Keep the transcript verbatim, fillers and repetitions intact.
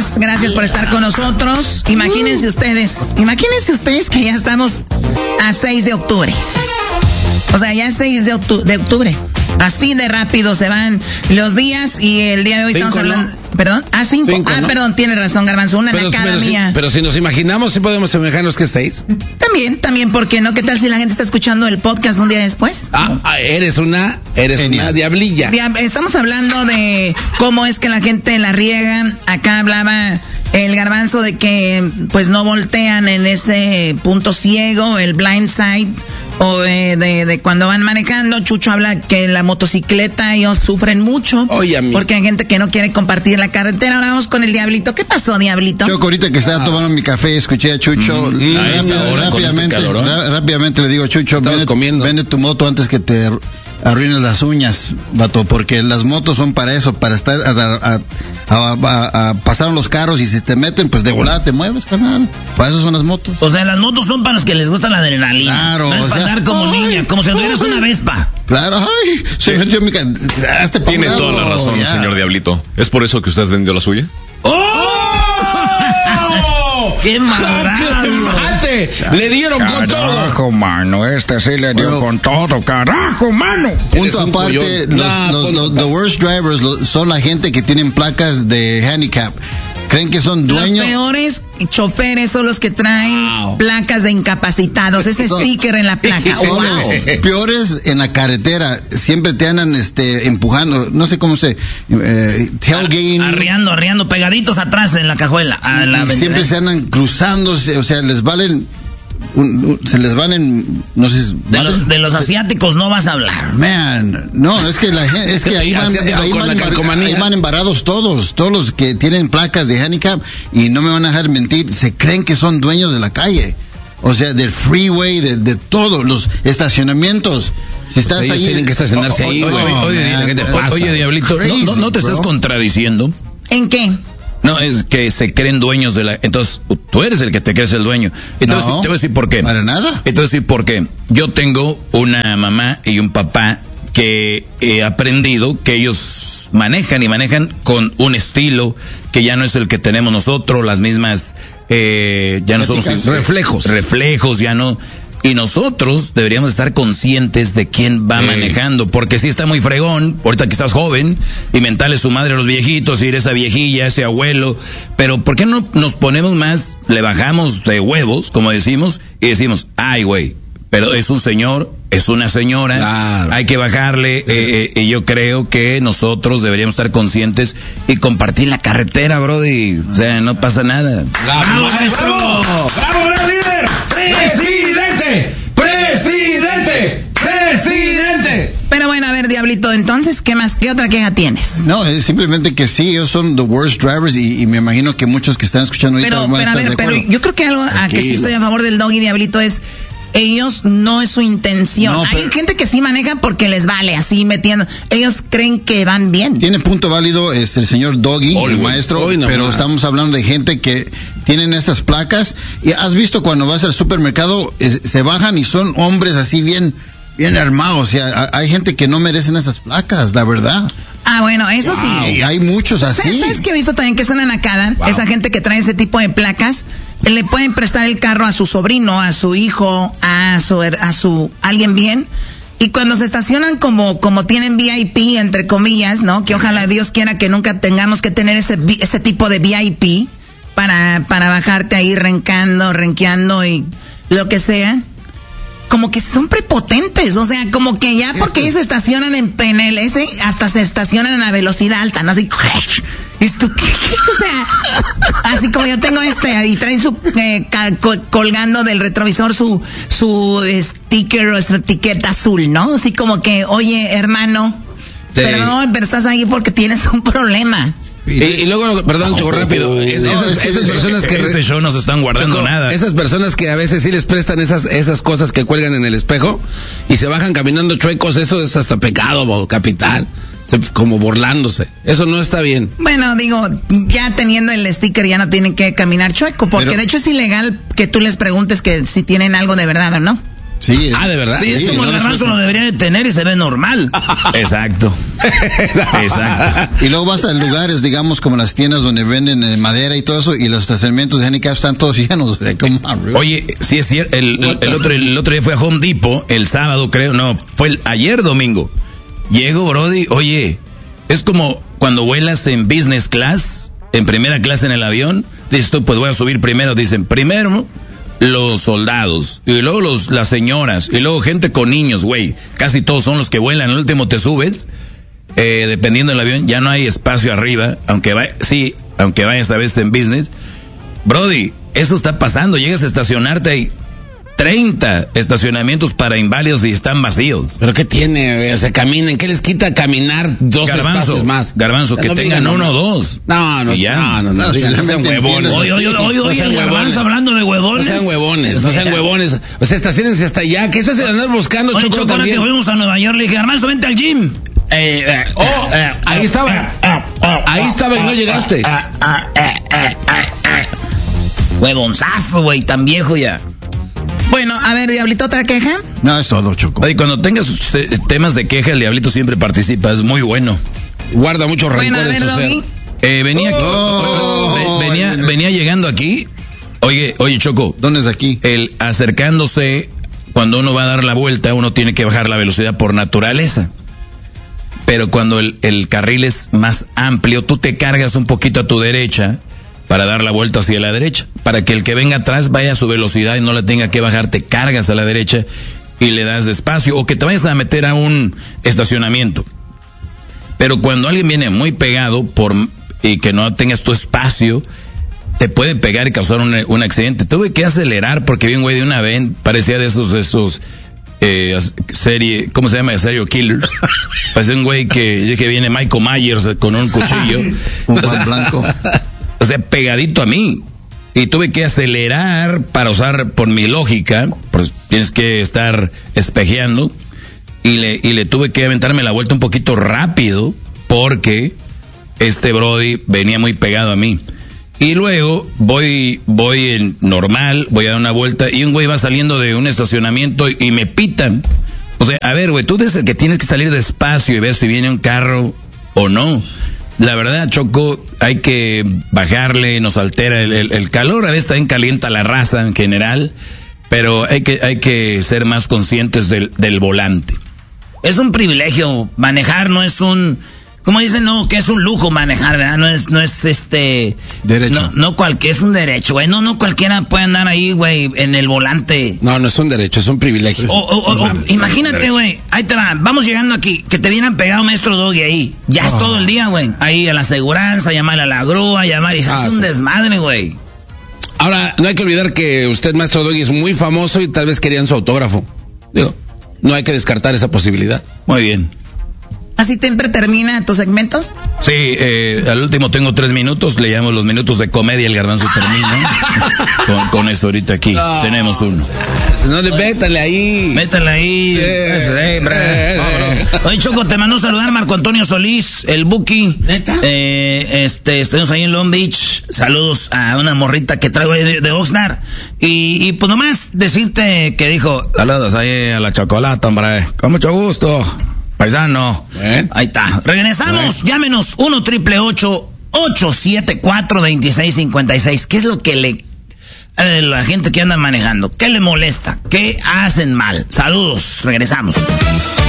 días, gracias por estar con nosotros. Imagínense ustedes, imagínense ustedes que ya estamos a seis de octubre. O sea, ya es seis de octubre. Así de rápido se van los días y el día de hoy cinco, estamos hablando... ¿no? ¿Perdón? Ah, cinco. cinco ah, ¿no? Perdón, tiene razón, Garbanzo. Una pero, en cada mía. Si, pero si nos imaginamos, ¿sí podemos imaginarnos que es seis? También, también, ¿por qué no? ¿Qué tal si la gente está escuchando el podcast un día después? Ah, ah eres una, eres Genial. una diablilla. Diab- estamos hablando de cómo es que la gente la riega. Acá hablaba el Garbanzo de que pues no voltean en ese punto ciego, el blind side. O de, de, de cuando van manejando. Chucho habla que en la motocicleta ellos sufren mucho. Oye, porque hay gente que no quiere compartir la carretera. Ahora vamos con el Diablito. ¿Qué pasó, Diablito? Yo ahorita que estaba ah. tomando mi café, escuché a Chucho. Mm, a esta hora, rápidamente, con este ra- rápidamente le digo, Chucho, vende, vende tu moto antes que te arruines las uñas, vato, porque las motos son para eso, para estar a, a, a, a, a pasar los carros y si te meten, pues de volada te mueves, carnal. Para eso son las motos. O sea, las motos son para los que les gusta la adrenalina. Claro. No es para andar como ay, niña, como si tuvieras una Vespa. Claro, ay, se sí. metió mi cara. Este Tiene toda la razón, ya. señor Diablito. ¿Es por eso que usted vendió la suya? ¡Oh! ¡Qué malvado! Le dieron carajo, con todo. Carajo, mano, este sí le dio bueno, con todo, carajo, mano. Punto aparte, los, nah, los, los, the worst drivers los, son la gente que tienen placas de handicap. ¿Creen que son dueños? Los peores choferes son los que traen wow. placas de incapacitados, ese sticker en la placa. Son wow. los peores en la carretera, siempre te andan este, empujando, no sé cómo se... Eh, tailgating. Arriando, arriando, pegaditos atrás en la cajuela. A la siempre se andan cruzándose, o sea, les valen... Un, un, se les van en no sé de los, de los asiáticos no vas a hablar, man. No, es que la es que ahí van ahí van, embar, ahí van embarados todos todos los que tienen placas de handicap y no me van a dejar mentir, se creen que son dueños de la calle, o sea, del freeway, de, de todos los estacionamientos. Si estás pues ahí tienen que estacionarse ahí, güey. Oye, oye, Diablito, crazy, no, no te bro. estás contradiciendo. ¿En qué? No, es que se creen dueños de la... Entonces, tú eres el que te crees el dueño. Entonces, no, te voy a decir por qué. Para nada. Entonces, sí, por qué. Yo tengo una mamá y un papá que he aprendido que ellos manejan y manejan con un estilo que ya no es el que tenemos nosotros, las mismas... Eh, ya no somos... Reflejos. Reflejos, ya no... Y nosotros deberíamos estar conscientes de quién va sí. manejando, porque si está muy fregón, ahorita que estás joven, y mentales su madre a los viejitos, y esa viejilla, ese abuelo, pero ¿por qué no nos ponemos más, le bajamos de huevos, como decimos, y decimos, ay güey, pero es un señor, es una señora, claro. hay que bajarle, sí. eh, eh, y yo creo que nosotros deberíamos estar conscientes y compartir la carretera, brody, o sea, no pasa nada. ¡Bravo, maestro! ¡Bravo, bravo, gran líder! ¡Presidente! ¡Presidente! ¡Presidente! Pero bueno, a ver, Diablito, entonces, ¿qué más? ¿Qué otra queja tienes? No, es simplemente que sí, ellos son the worst drivers y, y me imagino que muchos que están escuchando ahorita pero, van pero, a estar ver, de acuerdo. Pero yo creo que algo a Aquí, que sí estoy a favor del Doggy, Diablito, es... Ellos no es su intención. No, pero, hay gente que sí maneja porque les vale, así metiendo. Ellos creen que van bien. Tiene punto válido este el señor Doggy, oh, el maestro, oh, no, pero no. estamos hablando de gente que tienen esas placas. Y has visto cuando vas al supermercado, es, se bajan y son hombres así bien, bien armados. O sea, hay gente que no merecen esas placas, la verdad. Ah, bueno, eso wow. sí. Y hay muchos así. ¿Sabes, ¿Sabes que he visto también que es una nacada? Wow. Esa gente que trae ese tipo de placas, le pueden prestar el carro a su sobrino, a su hijo, a su, a su, alguien bien. Y cuando se estacionan como, como tienen V I P, entre comillas, ¿no? Que ojalá Dios quiera que nunca tengamos que tener ese, ese tipo de V I P para, para bajarte ahí rencando, renqueando y lo que sea. Como que son prepotentes, o sea, como que ya porque ellos se estacionan en, en el S, hasta se estacionan a velocidad alta, ¿no? Así, esto, ¿qué, qué? O sea, así como yo tengo este, y traen su, eh, col, colgando del retrovisor su, su sticker o su etiqueta azul, ¿no? Así como que, oye, hermano, sí. perdón, pero estás ahí porque tienes un problema. Y, y luego, perdón, Choco, rápido, es, no, esas, esas personas que... Este show no se están guardando Choco, nada. Esas personas que a veces sí les prestan esas esas cosas que cuelgan en el espejo y se bajan caminando chuecos, eso es hasta pecado capital, como burlándose. Eso no está bien. Bueno, digo, ya teniendo el sticker ya no tienen que caminar chueco, porque Pero, de hecho es ilegal que tú les preguntes que si tienen algo de verdad o no. Sí, ah, ¿de verdad? Sí, es sí, como no el garbanzo lo lo debería de tener y se ve normal. Exacto. Exacto. Y luego vas a lugares, digamos, como las tiendas donde venden eh, madera y todo eso, y los estacionamientos de handicap están todos llenos. De, come on, really? Oye, sí es cierto, el, el, el, otro, el otro día fui a Home Depot, el sábado creo, no, fue el, ayer domingo. Llego, Brody, oye, es como cuando vuelas en business class, en primera clase en el avión, dices tú, pues voy a subir primero, dicen, primero los soldados, y luego los, las señoras, y luego gente con niños, güey, casi todos son los que vuelan, al último te subes, eh, dependiendo del avión, ya no hay espacio arriba, aunque va, sí, aunque vayas a veces en business. Brody, eso está pasando, llegas a estacionarte ahí, treinta estacionamientos para inválidos y están vacíos. ¿Pero qué tiene? O sea, caminen. ¿Qué les quita caminar dos Garbanzo, espacios más? Garbanzo, que no tengan digan, uno o no. dos. No, no, y ya. no, no, no, No, digan, no sean huevones. Oye, oye, oye, No oye, sean el garbanzo huevones. hablando de No huevones. sean huevones, no sean huevones. O sea, estacionense hasta allá. ¿Qué eso es andar buscando, Oye, Choco, Choco, ahora que también? fuimos a Nueva York, le dije, garbanzo, vente al gym. Eh, eh, oh, eh, ahí estaba. Ahí estaba y no llegaste. Huevonzazo, güey, tan viejo ya. Bueno, a ver, Diablito, ¿otra queja? No, es todo, Choco. Oye, cuando tengas eh, temas de queja, el Diablito siempre participa, es muy bueno. Guarda mucho rencor Bueno, a ver, en su ser. Doggy. Eh, venía, Oh, ve- venía, ay, venía llegando aquí. Oye, oye, Choco, ¿Dónde es aquí? el acercándose, cuando uno va a dar la vuelta, uno tiene que bajar la velocidad por naturaleza. Pero cuando el, el carril es más amplio, tú te cargas un poquito a tu derecha para dar la vuelta hacia la derecha. Para que el que venga atrás vaya a su velocidad y no la tenga que bajar, te cargas a la derecha y le das despacio. O que te vayas a meter a un estacionamiento. Pero cuando alguien viene muy pegado por y que no tengas tu espacio, te puede pegar y causar un, un accidente. Tuve que acelerar porque vi un güey de una vez, parecía de esos, de esos, eh, serie, ¿cómo se llama? Serial killers. Parecía un güey que, que viene Michael Myers con un cuchillo. Un pan blanco. O sea, pegadito a mí. Y tuve que acelerar para usar, por mi lógica, pues tienes que estar espejeando. Y le, y le tuve que aventarme la vuelta un poquito rápido porque este Brody venía muy pegado a mí. Y luego voy, voy en normal, voy a dar una vuelta y un güey va saliendo de un estacionamiento y, y me pitan. O sea, a ver, güey, tú eres el que tienes que salir despacio y ver si viene un carro o no. La verdad, Choco, hay que bajarle, nos altera el, el, el calor, a veces también calienta la raza en general, pero hay que, hay que ser más conscientes del, del volante. Es un privilegio manejar, no es un, como dicen, no, que es un lujo manejar, ¿verdad? No es, no es este... Derecho. No, no cualquier, es un derecho, güey. No, no cualquiera puede andar ahí, güey, en el volante. No, no es un derecho, es un privilegio. O, o, o, o, imagínate, güey, ahí te va, vamos llegando aquí, que te vienen pegado maestro Doggy ahí. Ya es Oh. todo el día, güey. Ahí a la aseguranza, llamar a la grúa, llamar y se Ah, hace un sí. desmadre, güey. Ahora, no hay que olvidar que usted, maestro Doggy, es muy famoso y tal vez querían su autógrafo. Digo, no hay que descartar esa posibilidad. Muy bien. ¿Así siempre termina tus segmentos? Sí, eh, al último tengo tres minutos, le llamo los minutos de comedia, el garbanzo termina. con, con eso ahorita aquí, No. tenemos uno. No le métale ahí. Métale ahí. Sí. Eh, bre. Eh, Vámonos. Oye, Choco, te mandó saludar Marco Antonio Solís, el Buki. ¿Neta? Eh, este, estuvimos ahí en Long Beach. Saludos a una morrita que traigo ahí de, de Oxnard. Y, y pues nomás decirte que dijo, Saludos ahí a la chocolata, hombre. Con mucho gusto. Paisano. Bueno. ahí está. Regresamos, llámenos uno triple ocho ocho siete cuatro dos seis cinco seis. ¿Qué es lo que le eh, la gente que anda manejando? ¿Qué le molesta? ¿Qué hacen mal? Saludos, regresamos.